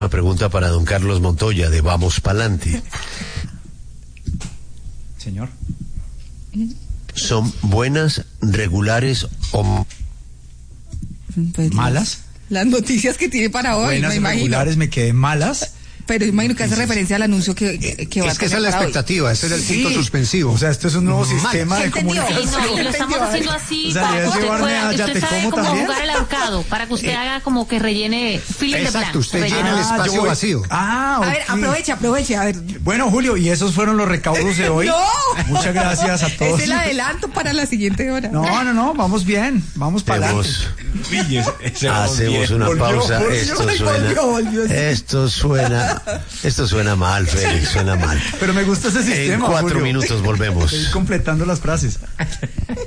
Una pregunta para don Carlos Montoya de Vamos Pa'lante. Señor. ¿Son buenas, regulares o Pues, ¿Malas? Las noticias que tiene para hoy, Buenas me y imagino. regulares, me quedé malas. Pero imagino que hace referencia al anuncio que va a Es que esa tener es la para hoy. expectativa, ese es el punto Sí. suspensivo. O sea, esto es un nuevo sistema de ¿Entendió? comunicación. No, y lo estamos haciendo así O sea, para le que vas a usted llevarme pueda, a Ya usted Te sabe Como cómo también. jugar el ahorcado, para que usted haga como que rellene fill in the Exacto, blank. usted Rellene. llena el espacio yo voy- vacío. Ah, A ver, ok. aproveche, a ver. Bueno, Julio, y esos fueron los recaudos de hoy. ¡No! Muchas gracias a todos. Es el adelanto para la siguiente hora. No, vamos bien, vamos para adelante. hacemos una Volvió, pausa? volvió. Esto suena mal, Félix, suena mal. Pero me gusta ese En sistema. 4 Julio. minutos volvemos. Estoy completando las frases.